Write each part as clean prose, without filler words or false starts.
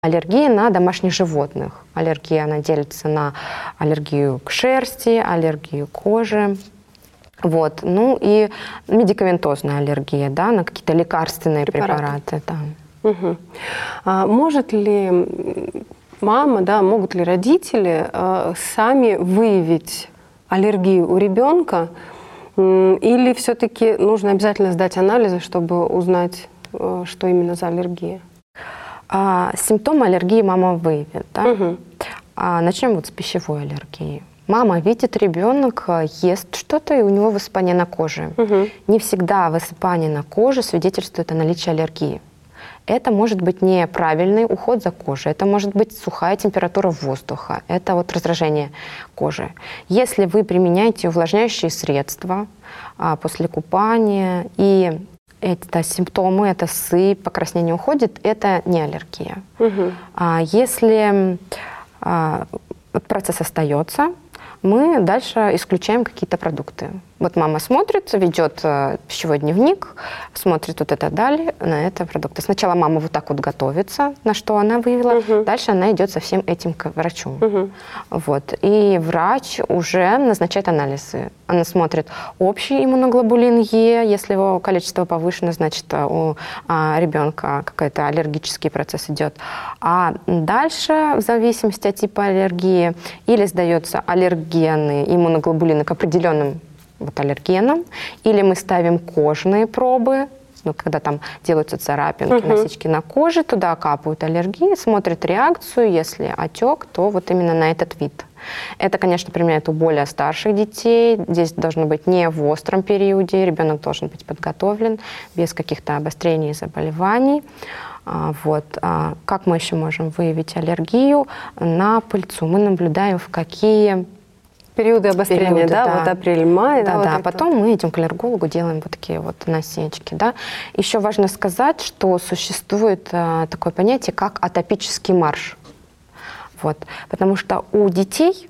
Аллергия на домашних животных. Аллергия, она делится на аллергию к шерсти, аллергию к коже. Вот. Ну и медикаментозная аллергия, да, на какие-то лекарственные препараты. Да. Угу. Может ли мама, да, могут ли родители сами выявить аллергию у ребенка, или все-таки нужно обязательно сдать анализы, чтобы узнать, что именно за аллергия? Симптомы аллергии мама выявит. Да? Начнем вот с пищевой аллергии. Мама видит, ребенок ест что-то, и у него высыпание на коже. Не всегда высыпание на коже свидетельствует о наличии аллергии. Это может быть неправильный уход за кожей, это может быть сухая температура воздуха, это вот раздражение кожи. Если вы применяете увлажняющие средства после купания, и это симптомы, это сыпь, покраснение уходит, это не аллергия. Если процесс остается, мы дальше исключаем какие-то продукты. Вот мама смотрит, ведет пищевой дневник, смотрит вот это далее на это продукты. Сначала мама вот так вот готовится, на что она выявила, дальше она идет со всем этим к врачу. Вот. И врач уже назначает анализы. Она смотрит общий иммуноглобулин Е, если его количество повышено, значит у ребенка какой-то аллергический процесс идет. А дальше, в зависимости от типа аллергии, или сдается аллергенный иммуноглобулин к определенным вот аллергенам, или мы ставим кожные пробы, ну, когда там делаются царапинки, насечки на коже, туда капают аллергии, смотрят реакцию, если отек, то вот именно на этот вид. Это, конечно, применяют у более старших детей, здесь должно быть не в остром периоде, ребенок должен быть подготовлен, без каких-то обострений и заболеваний. Вот. Как мы еще можем выявить аллергию? На пыльцу мы наблюдаем, в какие периоды обострения, да, вот апрель-май. Да, вот да. это. Потом мы идем к аллергологу, делаем вот такие вот насечки, да. Еще важно сказать, что существует такое понятие, как атопический марш. Вот. Потому что у детей,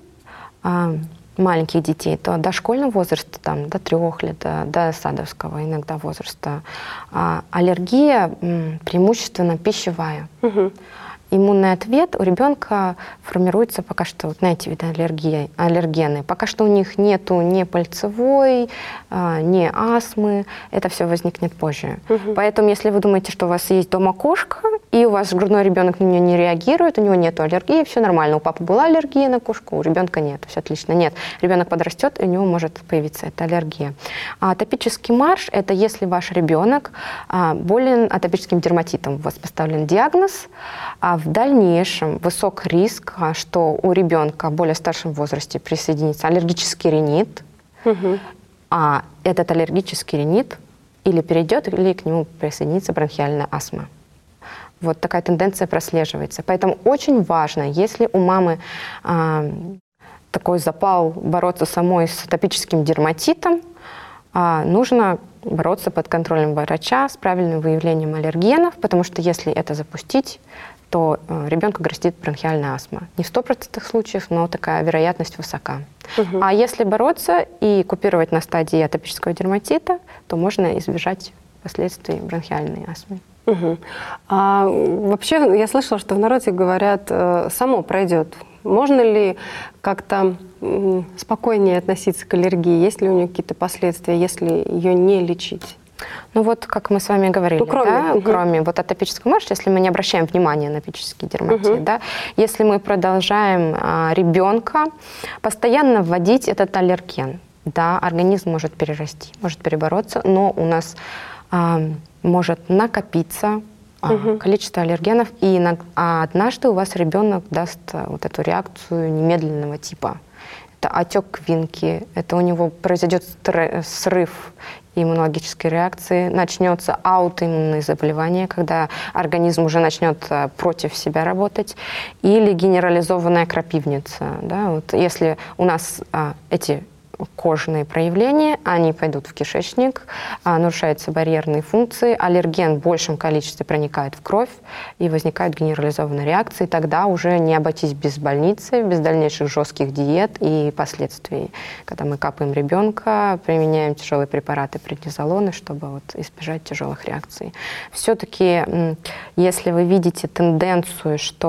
маленьких детей, то дошкольного возраста, там, до 3 лет, до садовского иногда возраста, аллергия преимущественно пищевая. Иммунный ответ у ребенка формируется пока что вот на эти виды аллергены. Пока что у них нету ни пыльцевой, ни астмы. Это все возникнет позже. Поэтому, если вы думаете, что у вас есть дома кошка, и у вас грудной ребенок на нее не реагирует, у него нет аллергии, все нормально. У папы была аллергия на кошку, у ребенка нет. Все отлично. Нет. Ребенок подрастет, и у него может появиться эта аллергия. А атопический марш – это если ваш ребенок болен атопическим дерматитом. У вас поставлен диагноз, а в дальнейшем высок риск, что у ребенка в более старшем возрасте присоединится аллергический ринит, а этот аллергический ринит или перейдет, или к нему присоединится бронхиальная астма. Вот такая тенденция прослеживается. Поэтому очень важно, если у мамы такой запал бороться самой с атопическим дерматитом, нужно бороться под контролем врача с правильным выявлением аллергенов, потому что если это запустить, то ребенку грозит бронхиальная астма. Не в 100% случаев, но такая вероятность высока. А если бороться и купировать на стадии атопического дерматита, то можно избежать последствий бронхиальной астмы. А вообще, я слышала, что в народе говорят, само пройдет. Можно ли как-то спокойнее относиться к аллергии? Есть ли у нее какие-то последствия, если ее не лечить? Ну вот, как мы с вами говорили, кроме вот атопического марша, если мы не обращаем внимания на атопический дерматит, да, если мы продолжаем ребенка постоянно вводить этот аллерген, да, организм может перерасти, может перебороться, но у нас может накопиться количество аллергенов, и однажды у вас ребенок даст вот эту реакцию немедленного типа. Это отек квинки, это у него произойдет срыв иммунологической реакции, начнется аутоиммунное заболевание, когда организм уже начнет против себя работать, или генерализованная крапивница. Да? Вот если у нас эти кожные проявления, они пойдут в кишечник, нарушаются барьерные функции, аллерген в большем количестве проникает в кровь и возникают генерализованные реакции. Тогда уже не обойтись без больницы, без дальнейших жестких диет и последствий. Когда мы капаем ребенка, применяем тяжелые препараты преднизолоны, чтобы вот избежать тяжелых реакций. Все-таки, если вы видите тенденцию, что